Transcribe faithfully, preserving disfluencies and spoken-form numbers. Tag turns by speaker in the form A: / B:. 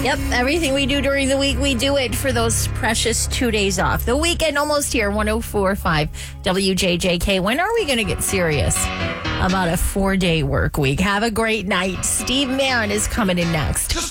A: Yep, everything we do during the week, we do it for those precious two days off. The weekend almost here, one oh four point five W J J K. When are we going to get serious about a four-day work week? Have a great night. Steve Mann is coming in next.